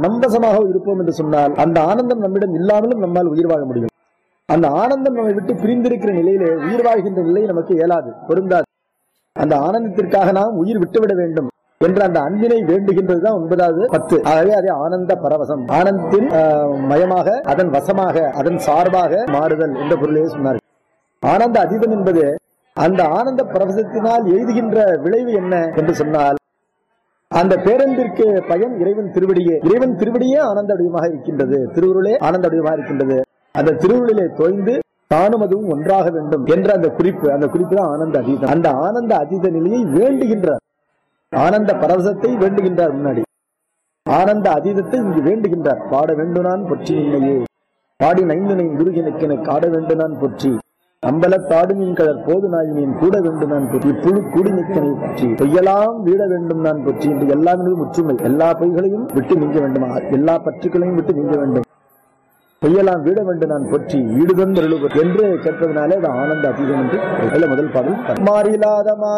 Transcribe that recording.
நம்பசமாக இருப்போம் என்று சொன்னால் அந்த ஆனந்தம் நம்மிடம் இல்லாமலும் நம்மால் உயிர் வாழ முடியும். அந்த ஆனந்தம் நம்மை விட்டு பிரிந்திருக்கிற நிலையிலே உயிர் வாழ்கின்ற நிலை நமக்கு இயலாது, பொருந்தாது. அந்த ஆனந்தத்திற்காக நாம் உயிர் விட்டுவிட வேண்டும் என்ற அந்த அன்பினை வேண்டுகின்றதுதான் 9வது 10. ஆகவே அதே ஆனந்த பரவசம், ஆனந்தத்தின் மயமாக, அதன் வசமாக, அதன் சார்பாக மாறுதல் என்ற பொருளையே சொன்னார். ஆனந்த அதீதம் என்பது அந்த ஆனந்த பரவசத்தினால் எழுதுகின்ற விளைவு என்ன என்று சொன்னால், அந்த பேரன்பிற்கு பயன் இறைவன் திருவடியே. இறைவன் திருவடியே ஆனந்த வடிவமாக இருக்கின்றது, திருவுருளே ஆனந்த வடிவமாக இருக்கின்றது. அந்த திருவுருளிலே தோய்ந்து தானும் அதுவும் ஒன்றாக வேண்டும் என்ற அந்த குறிப்பு தான் ஆனந்த அதீதம். அந்த ஆனந்த அதீத நிலையை வேண்டுகின்றார், ஆனந்த பரவசத்தை வேண்டுகின்றார். முன்னாடி ஆனந்த அதீதத்தை இங்கு வேண்டுகின்றார். பாட வேண்டு நான் பொற்றி நின்னையே, பாடி நைந்து நைன் குருகினுக்கென காட வேண்டு நான் பொற்றி, அம்பலத்தாடு மீன் கலர் போது நாயினேன் கூட வேண்டும் நான் பொற்றி, புழு கூடி நிற்கனை பற்றி, பொய்யெல்லாம் வீட வேண்டும் நான் பொற்றி என்று எல்லாம் முற்றுமை. எல்லா பொய்களையும் விட்டு நீங்க வேண்டும், எல்லா பற்றுக்களையும் விட்டு நீங்க வேண்டும், பொய்யெல்லாம் வீட வேண்டும் நான் பொற்றி ஈடுதன் என்று கேட்பதனாலே அது ஆனந்த அதீதம் என்று முதல் பாடல். மாறிலாத